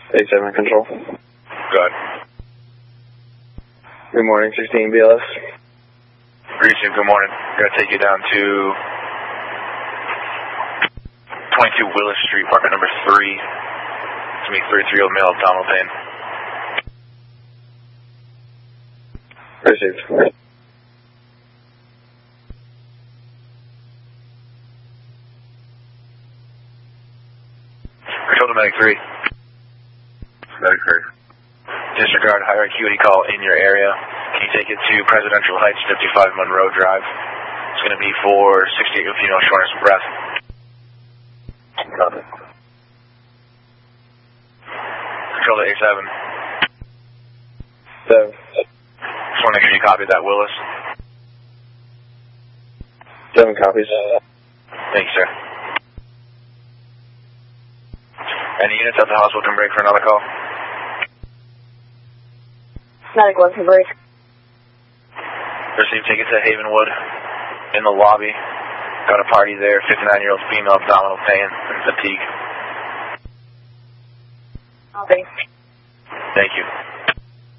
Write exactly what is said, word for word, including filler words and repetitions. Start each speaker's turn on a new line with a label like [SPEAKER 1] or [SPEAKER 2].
[SPEAKER 1] eight seven control.
[SPEAKER 2] Go ahead.
[SPEAKER 1] Good morning, sixteen B L S.
[SPEAKER 2] Greetings, good morning. Gotta take you down to twenty-two Willis Street, apartment number three. To meet thirty-three-year-old male, abdominal pain.
[SPEAKER 1] Received.
[SPEAKER 2] Control to Medic three.
[SPEAKER 1] Medic three.
[SPEAKER 2] Disregard higher acuity call in your area. Can you take it to Presidential Heights, fifty-five Monroe Drive? It's going to be for sixty-eight female shortness of breath.
[SPEAKER 1] Got it.
[SPEAKER 2] Control to A seven.
[SPEAKER 1] Seven.
[SPEAKER 2] Just want to make sure you copy that, Willis.
[SPEAKER 1] Seven copies.
[SPEAKER 2] Thank you, sir. Any units at the hospital can break for another call?
[SPEAKER 3] Medic one can break.
[SPEAKER 2] Received ticket to Havenwood in the lobby. Got a party there, fifty-nine-year-old female, abdominal pain and fatigue.
[SPEAKER 3] Okay.
[SPEAKER 2] Thank you.